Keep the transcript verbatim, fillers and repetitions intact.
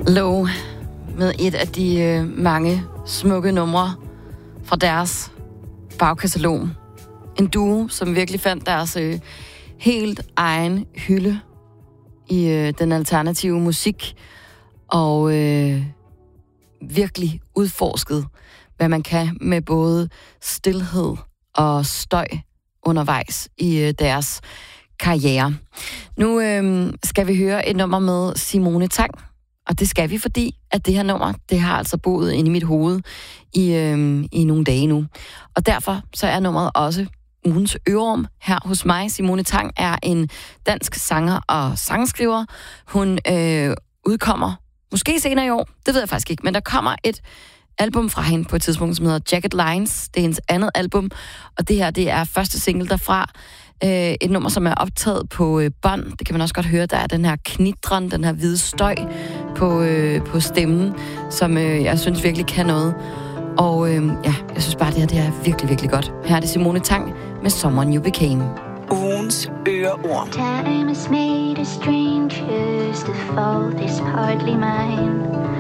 Low med et af de øh, mange smukke numre fra deres bagkatalog. En duo, som virkelig fandt deres øh, helt egen hylde i øh, den alternative musik, og øh, virkelig udforsket, hvad man kan med både stilhed og støj undervejs i øh, deres karriere. Nu øh, skal vi høre et nummer med Simone Tang, og det skal vi, fordi at det her nummer, det har altså boet inde i mit hoved i, øh, i nogle dage nu. Og derfor så er nummeret også ugens ørum her hos mig. Simone Tang er en dansk sanger og sangskriver. Hun øh, udkommer måske senere i år, det ved jeg faktisk ikke, men der kommer et album fra hende på et tidspunkt, som hedder Jagged Lines. Det er hendes andet album, og det her, det er første single derfra. Øh, et nummer, som er optaget på øh, bånd. Det kan man også godt høre, der er den her knitren, den her hvide støj på, øh, på stemmen, som øh, jeg synes virkelig kan noget. Og øh, ja, jeg synes bare, det her det er virkelig, virkelig godt. Her er det Simone Tang med Someone You Became. Ugens øreorm. Time has made us strangers, the fault is partly mine.